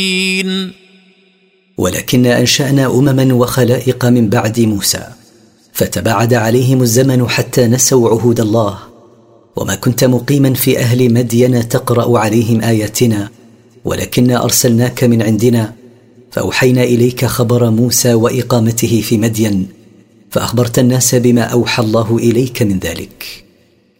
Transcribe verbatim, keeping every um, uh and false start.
ولكن أنشأنا أمما وخلائق من بعد موسى، فتباعد عليهم الزمن حتى نسوا عهود الله، وما كنت مقيما في أهل مدين تقرأ عليهم آياتنا، ولكن أرسلناك من عندنا، فأوحينا إليك خبر موسى وإقامته في مدين، فأخبرت الناس بما أوحى الله إليك من ذلك.